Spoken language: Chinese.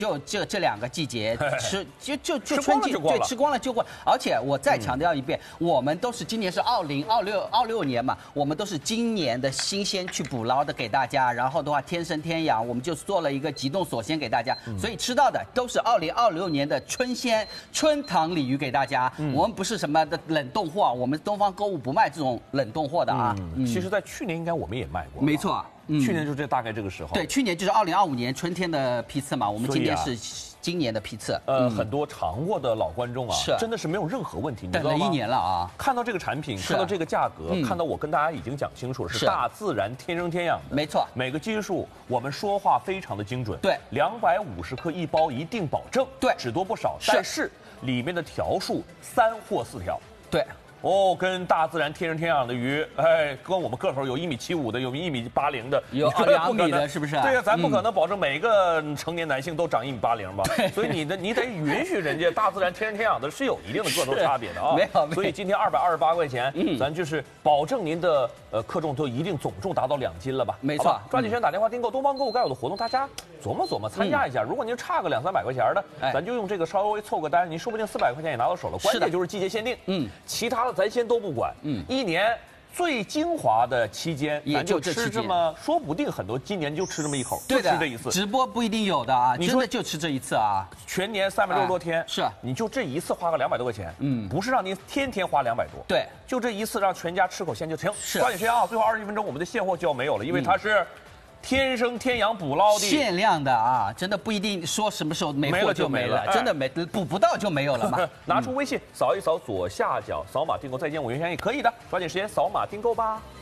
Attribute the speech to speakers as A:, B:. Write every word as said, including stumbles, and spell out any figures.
A: 就这这两个季节吃就就就
B: 吃
A: 春季对
B: 光了就过了
A: 吃光了就过。而且我再强调一遍，我们都是今年是二零二六二六年嘛，我们都是今年的新鲜去捕捞的给大家，然后的话天生天养，我们就做了一个急冻锁鲜给大家，所以吃到的都是二零二六年的春鲜春塘鲤鱼给大家。我们不是什么的冷冻货，我们东方购物不卖这种冷冻货的啊。
B: 嗯，其实，在去年应该我们也卖过，
A: 没错。
B: 嗯、去年就这大概这个时候。
A: 对，去年就是二零二五年春天的批次嘛，我们今年是今年的批次。
B: 呃，很多尝过的老观众啊，
A: 是
B: 真的是没有任何问题，你知道吗？
A: 等了一年了啊！
B: 看到这个产品，看到这个价格，看到我跟大家已经讲清楚了，是大自然天生天养的，
A: 没错。
B: 每个基数我们说话非常的精准，
A: 对，
B: 两百五十克一包一定保证，
A: 对，
B: 只多不少，但是里面的条数三或四条，
A: 对。
B: 哦，跟大自然天生天养的鱼，哎，跟我们个头有一米七五的，有一米八零的，
A: 有两米的，是不是？
B: 对呀，咱不可能保证每个成年男性都长一米八零吧？所以你的你得允许人家大自然天生天养的是有一定的个头差别的啊。
A: 没有，
B: 所以今天二百二十八块钱，嗯，咱就是保证您的呃克重都一定总重达到两斤了吧？
A: 没错，
B: 抓紧时间打电话订购东方购物该有的活动，大家琢磨琢磨，参加一下。如果您差个两三百块钱的，咱就用这个稍微凑个单，您说不定四百块钱也拿到手了。关键就是季节限定，嗯，其他的咱先都不管。嗯，一年最精华的期间，
A: 也就这
B: 吃这么，说不定很多今年就吃这么一口，
A: 对
B: 就吃这一次。
A: 直播不一定有的啊，真的就吃这一次啊。
B: 全年三百六十多天，
A: 是
B: 你就这一次花个两百多块钱，嗯，不是让您天天花两百多，
A: 对，
B: 就这一次让全家吃口鲜就行。
A: 是，
B: 抓紧时间啊，最后二十一分钟我们的现货就要没有了，因为它是天生天养捕捞的，
A: 限量的啊，真的不一定说什么时候没货就没了，真的没捕不到就没有了嘛。
B: 拿出微信扫一扫左下角扫码订购，再见我原先也可以的，抓紧时间扫码订购吧。